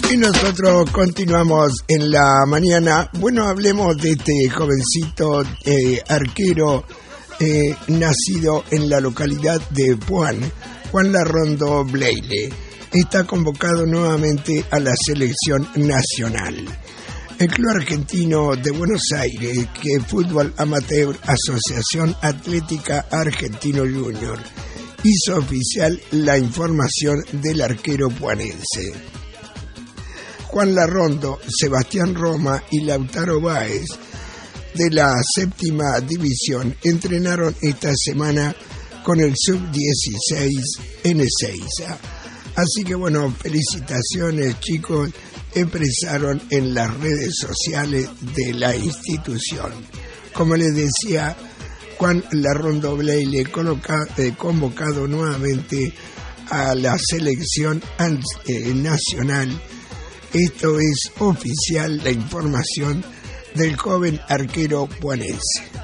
Y nosotros continuamos en la mañana. Bueno, hablemos de este jovencito arquero nacido en la localidad de Puan, Juan Larrondo Bleyle. Está convocado nuevamente a la selección nacional. El Club Argentino de Buenos Aires, que es Fútbol Amateur Asociación Atlética Argentino Junior, hizo oficial la información del arquero puanense. Juan Larrondo, Sebastián Roma y Lautaro Báez, de la séptima división, entrenaron esta semana con el sub-16 en Ezeiza. Así que bueno, felicitaciones chicos, expresaron en las redes sociales de la institución. Como les decía, Juan Larrondo Bleyle convocado nuevamente a la selección nacional. Esto es oficial, la información del joven arquero puanense.